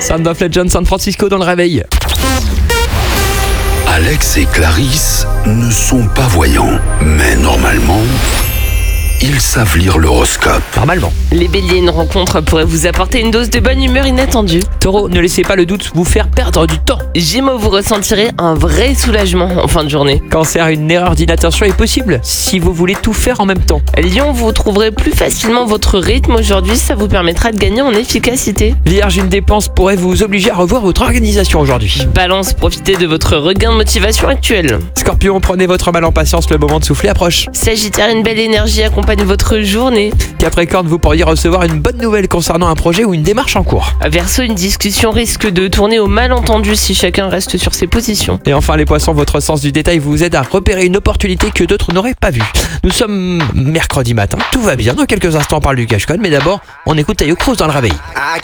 Sound of Legend, San Francisco dans le réveil. Alex et Clarisse ne sont pas voyants, mais normalement, ils savent lire l'horoscope. Normalement. Les béliers, une rencontre pourrait vous apporter une dose de bonne humeur inattendue. Taureau, ne laissez pas le doute vous faire perdre du temps. Gémeaux, vous ressentirez un vrai soulagement en fin de journée. Cancer, une erreur d'inattention est possible si vous voulez tout faire en même temps. Lion, vous trouverez plus facilement votre rythme aujourd'hui, ça vous permettra de gagner en efficacité. Vierge, une dépense pourrait vous obliger à revoir votre organisation aujourd'hui. Balance, profitez de votre regain de motivation actuel. Scorpion, prenez votre mal en patience, le moment de souffler approche. Sagittaire, une belle énergie accompagne votre journée. Capricorne, vous pourriez recevoir une bonne nouvelle concernant un projet ou une démarche en cours. Verseau, une discussion risque de tourner au malentendu si chacun reste sur ses positions. Et enfin les poissons, votre sens du détail vous aide à repérer une opportunité que d'autres n'auraient pas vue. Nous sommes mercredi matin, tout va bien, dans quelques instants on parle du cash-con, mais d'abord on écoute Tayo Cruz dans le réveil.